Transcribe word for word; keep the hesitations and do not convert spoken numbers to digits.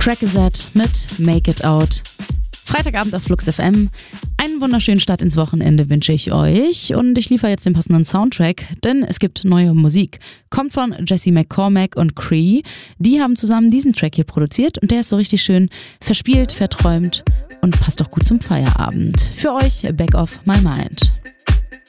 Crackazette mit Make It Out. Freitagabend auf Flux F M. Einen wunderschönen Start ins Wochenende wünsche ich euch und ich liefere jetzt den passenden Soundtrack, denn es gibt neue Musik. Kommt von Jesse McCormack und Cree. Die haben zusammen diesen Track hier produziert und der ist so richtig schön verspielt, verträumt und passt auch gut zum Feierabend. Für euch Back of My Mind.